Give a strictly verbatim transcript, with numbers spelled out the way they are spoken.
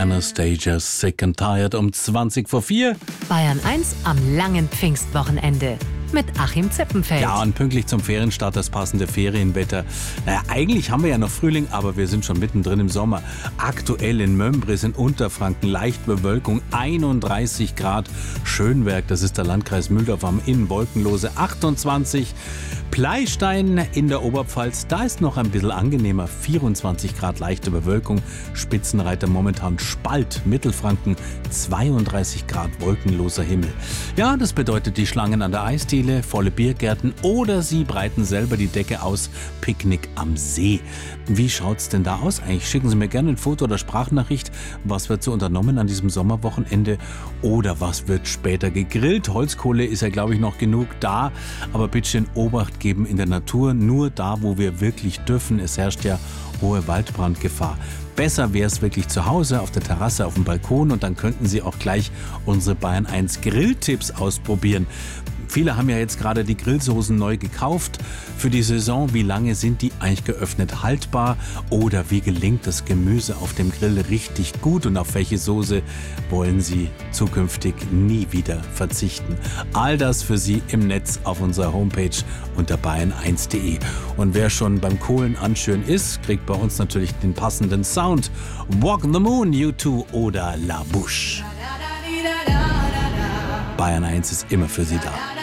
Anastasia, Sick and Tired um zwanzig vor vier. Bayern eins am langen Pfingstwochenende mit Achim Zippenfeld. Ja, und pünktlich zum Ferienstart das passende Ferienwetter. Naja, eigentlich haben wir ja noch Frühling, aber wir sind schon mittendrin im Sommer. Aktuell in Mömbris in Unterfranken leicht Bewölkung, einunddreißig Grad. Schönwerk, das ist der Landkreis Mühldorf am Inn, wolkenlose achtundzwanzig. Pleistein in der Oberpfalz, da ist noch ein bisschen angenehmer, vierundzwanzig Grad leichte Bewölkung. Spitzenreiter momentan Spalt, Mittelfranken, zweiunddreißig Grad wolkenloser Himmel. Ja, das bedeutet die Schlangen an der Eisdiele, volle Biergärten oder Sie breiten selber die Decke aus, Picknick am See. Wie schaut's denn da aus eigentlich? Schicken Sie mir gerne ein Foto oder Sprachnachricht. Was wird so unternommen an diesem Sommerwochenende? Oder was wird später gegrillt? Holzkohle ist ja, glaube ich, noch genug da. Aber bitte schön Obacht geben in der Natur. Nur da, wo wir wirklich dürfen. Es herrscht ja hohe Waldbrandgefahr. Besser wäre es wirklich zu Hause, auf der Terrasse, auf dem Balkon. Und dann könnten Sie auch gleich unsere Bayern eins Grilltipps ausprobieren. Viele haben ja jetzt gerade die Grillsoßen neu gekauft für die Saison. Wie lange sind die eigentlich geöffnet haltbar? Oder wie gelingt das Gemüse auf dem Grill richtig gut? Und auf welche Soße wollen Sie zukünftig nie wieder verzichten? All das für Sie im Netz auf unserer Homepage unter bayern eins punkt de. Und wer schon beim Kohlen anschüren ist, kriegt bei uns natürlich den passenden Sound. Walk the Moon, U zwei oder La Bouche. Bayern eins ist immer für Sie da.